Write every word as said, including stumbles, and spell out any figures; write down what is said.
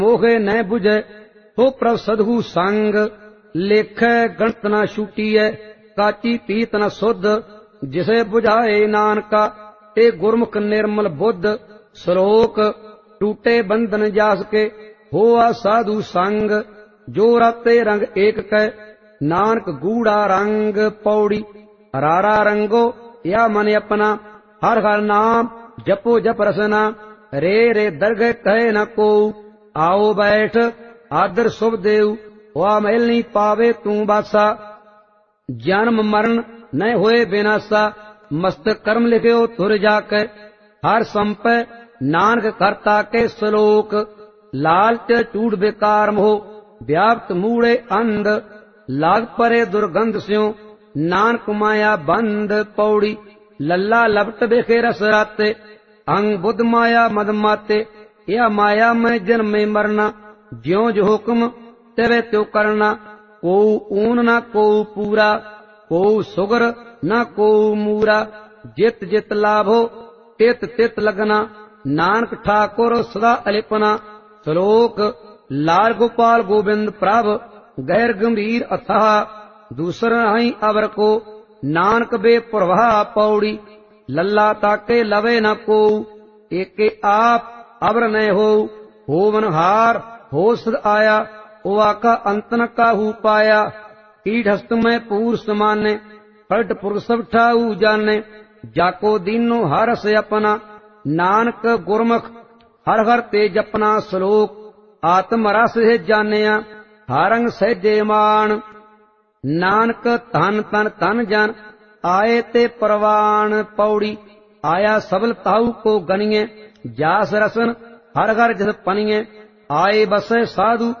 मोहे न बुझे हो प्रभ सदहु संग, लेखै गणत न छूटीऐ काची पीत न शुद्ध, जिसे बुझाए नानका ए गुरमुख निर्मल बुद्ध। श्लोक टूटे बंधन जास के होआ साधु संग, जो राते रंग एक कै नानक गूढ़ा रंग। पौड़ी हरारा रंगो या मन अपना, हर हर नाम जपो जप रसना। रे रे दरगह कहे न को, आओ बैठ आदर शुभ देव, हुआ महल नहीं पावे तू बासा। जन्म मरण न होए बेनासा, मस्तक कर्म लिखे हो तुर जाके। हर संपै नानक करता के श्लोक, लालच चूड़ बेकार मोह व्याप्त मूड़े अंध। लाग परे दुर्गंध स्यों नानक माया बंद। पौड़ी लल्ला लपट बेखे रस राते, अंग बुद्ध माया मद माते। या माया में जन्म में मरना, ज्यों जो हुक्म तेरे त्यो करना। को ऊन न को पूरा, को सुगर न को मूरा। जित जित लाभो तित तित लगना, नानक ठाकुर सदा अलिपना। श्लोक लाल गोपाल गोविंद प्रभ, गैर गंभीर अथाह। दूसरा नहीं अवर को नानक बे प्रवाह। पौड़ी लल्ला ताके लवे न को, एके आप अवर न हो। होवन हार हो सद आया, ओआ का अंत न काहू पाया। कीट हस्त में पूर समाने, पलट पुरुष सब ठाऊ जाने। जाको दीनो हरस अपना, नानक गुरमुख हर हर ते जपना। श्लोक आत्म रस है जानिया, हारंग सहजे मान। नानक धन तन तन जन, आए ते परवान। पौड़ी आया सबल ताऊ को गनिए, जास रसन हर घर जस पनिए। आए बसे साधु